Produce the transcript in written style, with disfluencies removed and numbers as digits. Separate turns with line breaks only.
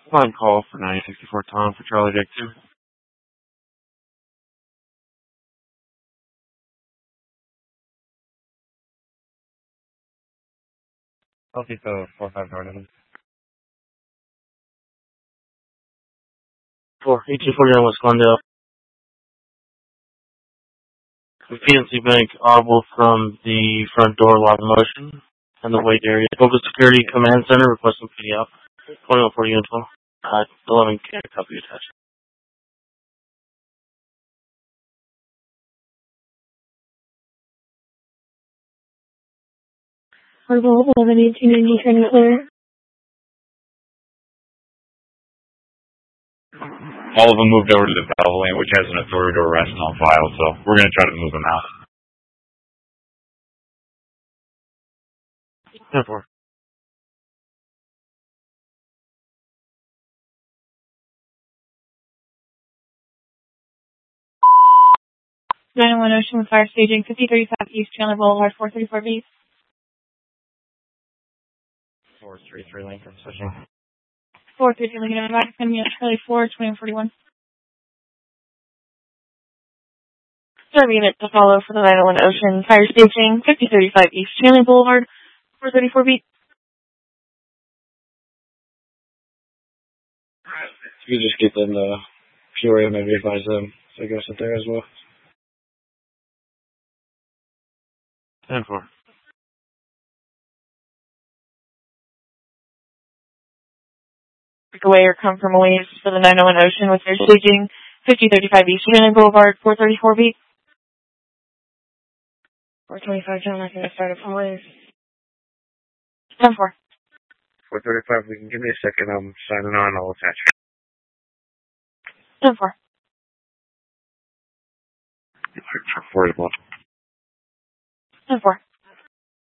On call for 964 Tom for Charlie Dick 2. I'll take the 4-5 Northern. 1849 West Glendale. The PNC Bank audible from the front door lock motion and the wait area. Focus Security Command Center requesting PDF. 2140 Unit 12. 11 can copy attached.
Article 1118 training clear.
All of them moved over to the Valvoline, which has an authority to arrest on file, so we're going to try to move them out.
10-4.
One Ocean with fire staging 5035 East Chandler Boulevard 434 B.
433 Lincoln switching.
433 Lincoln Avenue, 10 minutes, Charlie 4, 2141. Serve unit to follow for the 901 Ocean fire staging 5035 East Chandler Boulevard 434 B.
You could just get them the Peoria, maybe advise them so they go sit there as well. 10-4.
Break away or come from away for the 901 Ocean with fire staging 5035 East Chandler Boulevard 434 B. 425 John, I'm going to start a police. 10-4.
435, we can give me a second. I'm signing on. I'll attach.
10-4.
4-1.
10-4.